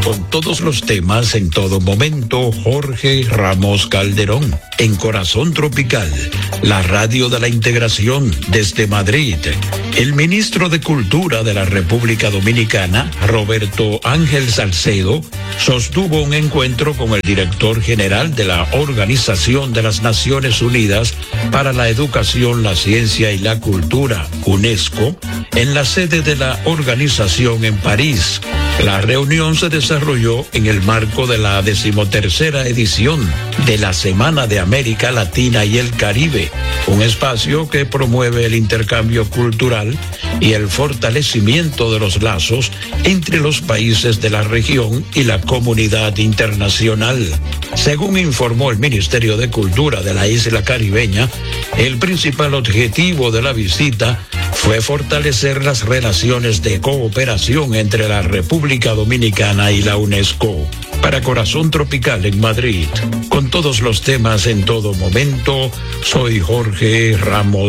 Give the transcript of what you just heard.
Con todos los temas en todo momento, Jorge Ramos Calderón. En Corazón Tropical, la radio de la integración desde Madrid. El ministro de Cultura de la República Dominicana, Roberto Ángel Salcedo, sostuvo un encuentro con el director general de la Organización de las Naciones Unidas para la Educación, la Ciencia y la Cultura, UNESCO, en la sede de la organización en París. La reunión se desarrolló en el marco de la 13ª edición de la Semana de América Latina y el Caribe, un espacio que promueve el intercambio cultural y el fortalecimiento de los lazos entre los países de la región y la comunidad internacional. Según informó el Ministerio de Cultura de la isla caribeña, el principal objetivo de la visita fue fortalecer las relaciones de cooperación entre la República Dominicana y la UNESCO. Para Corazón Tropical en Madrid, con todos los temas en todo momento, soy Jorge Ramos